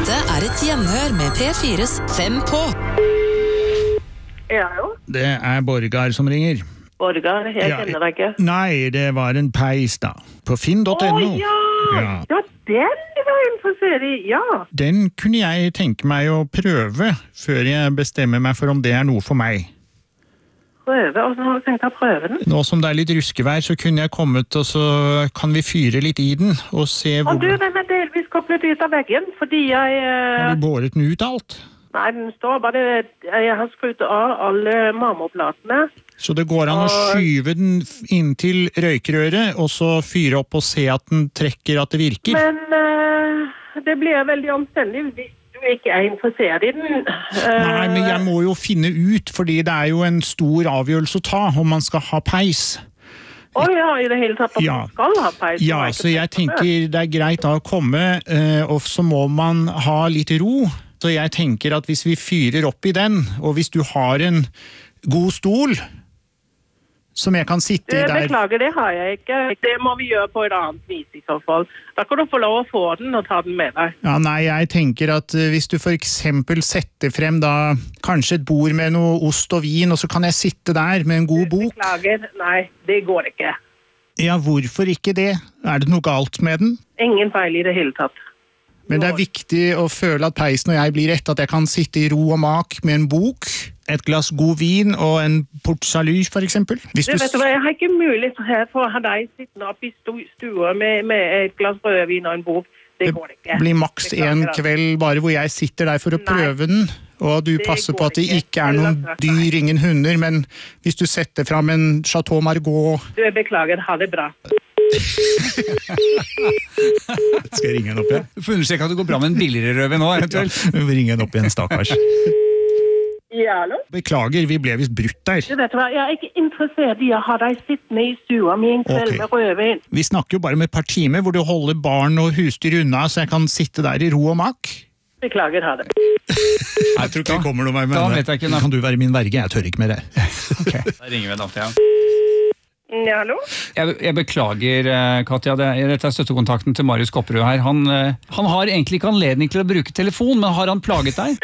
Dette et gjenhør med P4s 5 på. Ja, jo. Det Borgar som ringer. Borgar, jeg kjenner deg ikke. Nei, det var en peis da. På finn.no. Ja, den var jeg interessert i, ja. Den kunne jeg tenke meg å prøve, før jeg bestemmer meg for om det noe for meg. Prøve? Hvordan har du tenkt å prøve den? Nå som det litt ruskevær, så kunne jeg kommet, og så kan vi fyre litt i den, og se hvor... Og du, den delvis koblet ut av veggen, fordi jeg... Har du båret den ut alt? Nei, den står bare... Jeg har skrutt av alle marmorplatene. Så det går an å skyve den inntil røykrøret, og så fyre opp og se at den trekker, at det virker? Men det blir veldig omstendig hvis du ikke interessert i den. Nei, men jeg må jo finne ut, fordi det jo en stor avgjørelse å ta om man skal ha peis. Ja, i det hele tatt at man skal ha peis. Ja, så jeg tenker det greit da å komme, og så må man ha litt ro. Så jeg tenker at hvis vi fyrer opp i den, og hvis du har en god stol, som jeg kan sitte i der... Beklager, det har jeg ikke. Det må vi gjøre på et annet vis i så fall. Da kan du få lov å få den og ta den med deg. Ja, nei, jeg tenker at hvis du for eksempel setter frem da kanskje et bord med noe ost og vin, og så kan jeg sitte der med en god bok. Beklager, nei, det går ikke. Ja, hvorfor ikke det? Det noe galt med den? Ingen feil i det hele tatt. Men det viktig å føle at peisen og jeg blir rett, at jeg kan sitte i ro og mak med en bok, et glass god vin og en Port Salut, for eksempel. Vet du hva, jeg har ikke mulighet for å ha deg sittende oppe i stua med et glass rødvin og en bok. Det går ikke. Det blir maks en kveld bare hvor jeg sitter der for å prøve den, og du passer på at det ikke noen dyr, ingen hunder, men hvis du setter frem en Chateau Margaux... Du, beklager, ha det bra. Skal jeg ringe henne opp igjen? Du får understreke at det går bra med en billigere rødvin nå, eventuelt. Vi ringer henne opp igjen, stakkars. Ja, hallo? Beklager, vi ble vist brutt der. Du vet hva, jeg er ikke interessert i å ha deg sittende i stua med en kveld med rødvin. Vi snakker jo bare med et par timer hvor du holder barn og husdyr unna, så jeg kan sitte der i ro og mak. Beklager, ha det. Jeg tror ikke det kommer noe meg med det. Da vet jeg ikke. Kan du være min verge? Jeg tør ikke mer. Okay. Da ringer vi da til igjen. Ja, hallo? Jeg beklager, Katja. Dette støttekontakten til Marius Kopperud her. Han har egentlig ikke anledning til å bruke telefon, men har han plaget deg?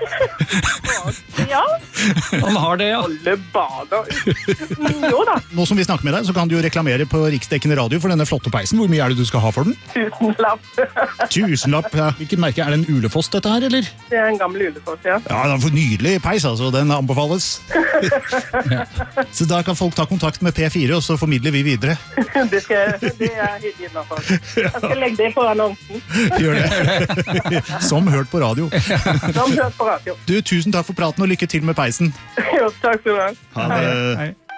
Ja. Han har det, ja. Alle bader. Jo da. Nå som vi snakker med deg, så kan du jo reklamere på riksdekkende radio for denne flotte peisen. Hvor mye det du skal ha for den? 1000-lapp. 1000-lapp, ja. Hvilket merke? Det en Ulefoss dette her, eller? Det en gammel Ulefoss, ja. Ja, det en nydelig peis, altså. Den anbefales. Ja. Så da kan folk ta kontakt med P4, og så formidler vi videre. Det hyggelig i hvert fall. Jeg skal legge det på annonsen. Gjør det. Som hørt på radio. Som hørt på radio. Du, tusen takk for praten, og lykke til med peisen. Jo, takk skal du ha. Ha det. Hei.